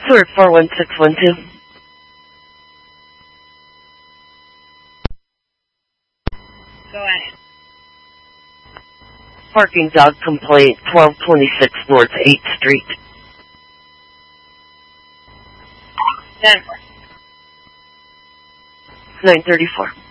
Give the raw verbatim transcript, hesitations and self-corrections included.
Sort four one six one two. Go ahead. Parking dog complaint, twelve twenty-six North eighth Street. Denver. nine thirty-four.